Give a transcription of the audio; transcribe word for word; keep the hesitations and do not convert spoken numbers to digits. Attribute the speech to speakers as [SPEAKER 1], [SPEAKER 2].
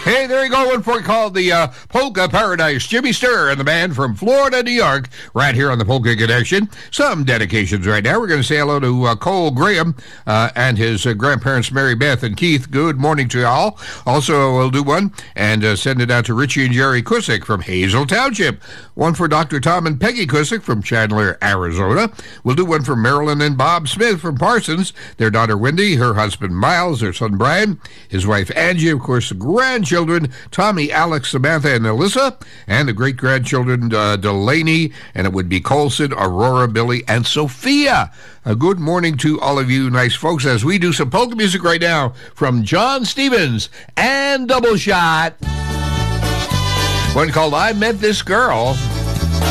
[SPEAKER 1] Hey, there you go, one for called the uh, Polka Paradise. Jimmy Sturr and the band from Florida, New York, right here on the Polka Connection. Some dedications right now. We're going to say hello to uh, Cole Graham uh, and his uh, grandparents, Mary Beth and Keith. Good morning to y'all. Also, we'll do one and uh, send it out to Richie and Jerry Kusick from Hazel Township. One for Doctor Tom and Peggy Kusick from Chandler, Arizona. We'll do one for Marilyn and Bob Smith from Parsons. Their daughter, Wendy, her husband, Miles, their son, Brian, his wife, Angie, of course, the grandchildren. Children, Tommy, Alex, Samantha, and Alyssa, and the great-grandchildren, uh, Delaney, and it would be Colson, Aurora, Billy, and Sophia. A good morning to all of you nice folks as we do some polka music right now from John Stevens and Double Shot. One called I Met This Girl.